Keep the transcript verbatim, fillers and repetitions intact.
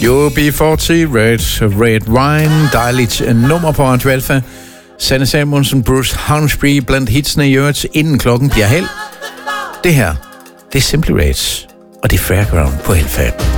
U B fyrre, Red, Red Wine, dejligt nummer på Radio Alfa. Sanne Samuelsen, Bruce Hornsby blandt hitsene i øvrigt, inden klokken bliver halv. Det her, det er Simply Red, og det er Fairground på Alfa.